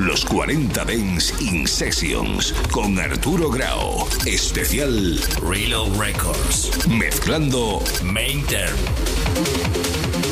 Los 40 Dance in Sessions con Arturo Grau. Especial Reload Records. Mezclando Main Term.